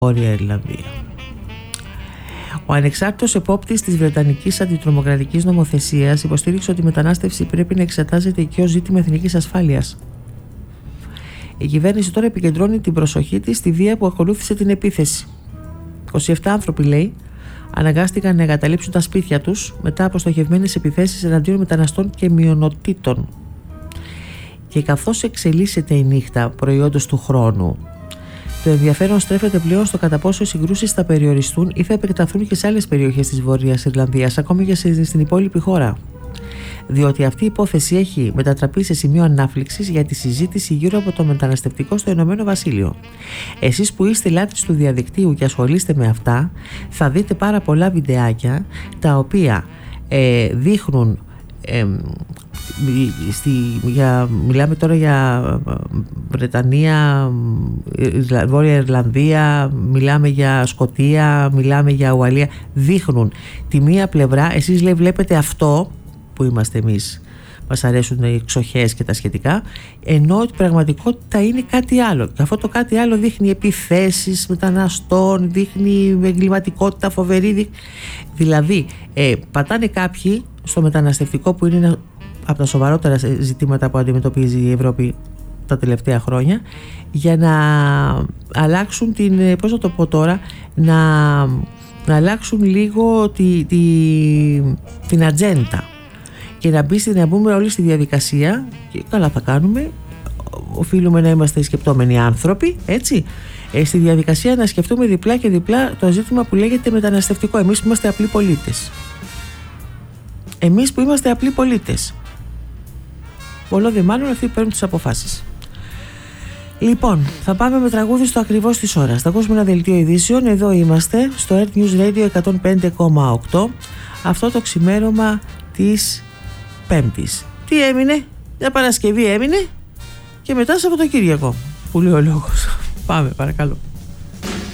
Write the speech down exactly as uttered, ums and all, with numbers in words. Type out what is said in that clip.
Βόρεια Ιρλανδία. Ο ανεξάρτητος επόπτης της Βρετανικής Αντιτρομοκρατικής Νομοθεσίας υποστήριξε ότι η μετανάστευση πρέπει να εξετάζεται και ως ζήτημα εθνικής ασφάλειας. Η κυβέρνηση τώρα επικεντρώνει την προσοχή της στη βία που ακολούθησε την επίθεση. είκοσι επτά άνθρωποι, λέει, αναγκάστηκαν να εγκαταλείψουν τα σπίτια τους μετά από στοχευμένες επιθέσεις εναντίον μεταναστών και μειονοτήτων. Και καθώς εξελίσσεται η νύχτα προϊόντος του χρόνου, το ενδιαφέρον στρέφεται πλέον στο κατά πόσο οι συγκρούσεις θα περιοριστούν ή θα επεκταθούν και σε άλλες περιοχές της Βόρειας Ιρλανδίας, ακόμη και στην υπόλοιπη χώρα. Διότι αυτή η υπόθεση έχει μετατραπεί σε σημείο ανάφλιξης για τη συζήτηση γύρω από το μεταναστευτικό στο Ηνωμένο Βασίλειο. Εσείς που είστε λάτρεις του διαδικτύου και ασχολείστε με αυτά, θα δείτε πάρα πολλά βιντεάκια τα οποία ε, δείχνουν. Ε, στη, για, μιλάμε τώρα για Βρετανία, Βόρεια Ιρλανδία, μιλάμε για Σκωτία, μιλάμε για Ουαλία. Δείχνουν τη μία πλευρά, εσείς λέει βλέπετε αυτό που είμαστε εμείς, μας αρέσουν οι εξοχές και τα σχετικά, ενώ η πραγματικότητα είναι κάτι άλλο, και αυτό το κάτι άλλο δείχνει επιθέσεις μεταναστών, δείχνει εγκληματικότητα φοβερή. Δηλαδή ε, πατάνε κάποιοι στο μεταναστευτικό, που είναι ένα από τα σοβαρότερα ζητήματα που αντιμετωπίζει η Ευρώπη τα τελευταία χρόνια, για να αλλάξουν την, πώς να το πω τώρα, να, να αλλάξουν λίγο τη, τη, την ατζέντα και να, μπει, να μπούμε όλοι στη διαδικασία, και καλά θα κάνουμε, οφείλουμε να είμαστε σκεπτόμενοι άνθρωποι, έτσι, ε, στη διαδικασία να σκεφτούμε διπλά και διπλά το ζήτημα που λέγεται μεταναστευτικό, εμείς που είμαστε απλοί πολίτες. Εμείς που είμαστε απλοί πολίτες. Πολλό δε μάλλον αυτοί που παίρνουν τις αποφάσεις. Λοιπόν, θα πάμε με τραγούδι στο ακριβώς της ώρας. Θα ακούσουμε ένα δελτίο ειδήσεων. Εδώ είμαστε στο Earth News Radio εκατόν πέντε κόμμα οκτώ. Αυτό το ξημέρωμα της Πέμπτης. Τι έμεινε? Μια Παρασκευή έμεινε και μετά Σαββατοκύριακο, που λέει ο λόγος. Πάμε παρακαλώ.